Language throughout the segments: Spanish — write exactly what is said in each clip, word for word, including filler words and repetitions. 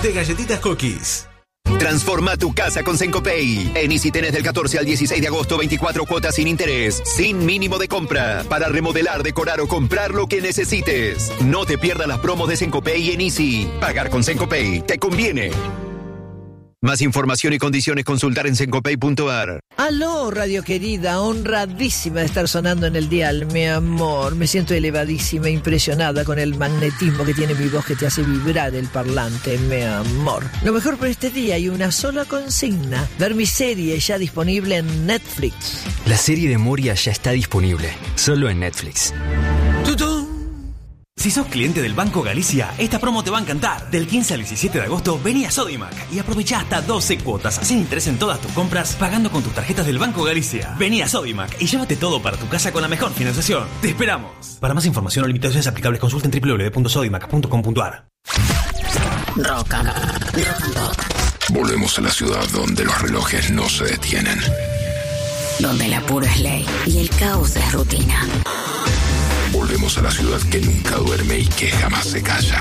de galletitas Cookies. Transforma tu casa con Sencopay. En Easy tenés del catorce al dieciséis de agosto veinticuatro cuotas sin interés, sin mínimo de compra, para remodelar, decorar o comprar lo que necesites. No te pierdas las promos de Sencopay en Easy. Pagar con Sencopay te conviene. Más información y condiciones consultar en sencopay punto ar. Aló, radio querida, honradísima de estar sonando en el dial, mi amor. Me siento elevadísima, impresionada con el magnetismo que tiene mi voz que te hace vibrar el parlante, mi amor. Lo mejor por este día y una sola consigna: ver mi serie ya disponible en Netflix. La serie de Moria ya está disponible, solo en Netflix. ¡Tutún! Si sos cliente del Banco Galicia, esta promo te va a encantar. Del quince al diecisiete de agosto, vení a Sodimac y aprovecha hasta doce cuotas sin interés en todas tus compras, pagando con tus tarjetas del Banco Galicia. Vení a Sodimac y llévate todo para tu casa con la mejor financiación. ¡Te esperamos! Para más información o limitaciones aplicables, consulta en doble u doble u doble u punto sodimac punto com punto ar. Rock and Pop. Volvemos a la ciudad donde los relojes no se detienen. Donde el apuro es ley y el caos es rutina. Volvemos a la ciudad que nunca duerme y que jamás se calla.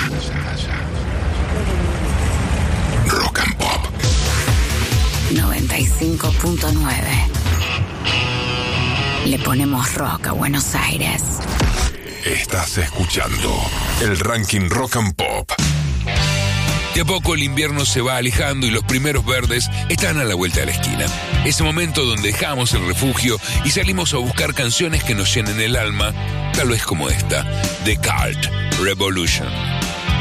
Rock and Pop. noventa y cinco punto nueve. Le ponemos rock a Buenos Aires. Estás escuchando el ranking Rock and Pop. De a poco el invierno se va alejando y los primeros verdes están a la vuelta de la esquina. Ese momento donde dejamos el refugio y salimos a buscar canciones que nos llenen el alma, tal vez como esta, The Cult Revolution.